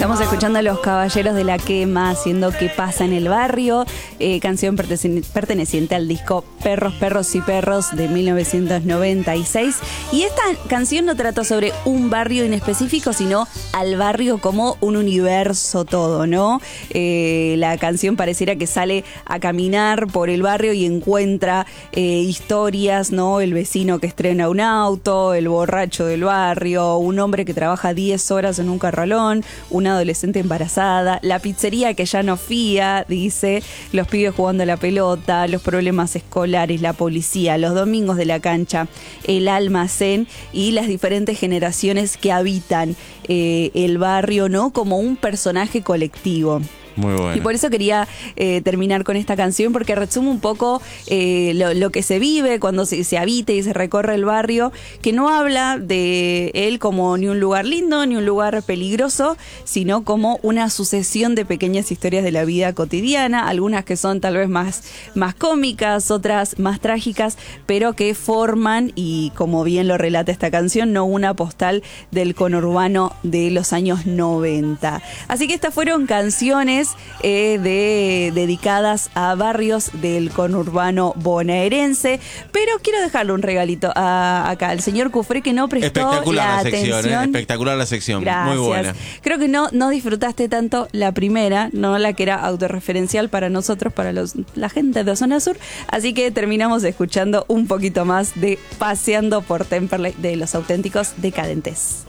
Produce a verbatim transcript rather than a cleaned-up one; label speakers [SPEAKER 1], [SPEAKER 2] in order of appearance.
[SPEAKER 1] Estamos escuchando a Los Caballeros de la Quema haciendo ¿Qué pasa en el barrio? Eh, canción perteneciente al disco Perros, Perros y Perros de mil novecientos noventa y seis. Y esta canción no trata sobre un barrio en específico, sino al barrio como un universo todo, ¿no? Eh, la canción pareciera que sale a caminar por el barrio y encuentra eh, historias, ¿no? El vecino que estrena un auto, el borracho del barrio, un hombre que trabaja diez horas en un carralón, una adolescente embarazada, la pizzería que ya no fía, dice, los pibes jugando a la pelota, los problemas escolares, la policía, los domingos de la cancha, el almacén y las diferentes generaciones que habitan eh, el barrio, ¿no? Como un personaje colectivo.
[SPEAKER 2] Muy bueno.
[SPEAKER 1] Y por eso quería eh, terminar con esta canción, porque resume un poco eh, lo, lo que se vive cuando se, se habita y se recorre el barrio, que no habla de él como ni un lugar lindo, ni un lugar peligroso, sino como una sucesión de pequeñas historias de la vida cotidiana, algunas que son tal vez más, más cómicas, otras más trágicas, pero que forman, y como bien lo relata esta canción, no una postal del conurbano de los años noventa. Así que estas fueron canciones Eh, de, dedicadas a barrios del conurbano bonaerense, pero quiero dejarle un regalito a, acá al señor Cufré, que no prestó
[SPEAKER 2] espectacular
[SPEAKER 1] la,
[SPEAKER 2] la sección,
[SPEAKER 1] atención.
[SPEAKER 2] ¿eh? Espectacular la sección.
[SPEAKER 1] Gracias.
[SPEAKER 2] Muy buena.
[SPEAKER 1] Creo que no, no disfrutaste tanto la primera, no la que era autorreferencial para nosotros, para los, la gente de Zona Sur, así que terminamos escuchando un poquito más de Paseando por Temperley de Los Auténticos Decadentes.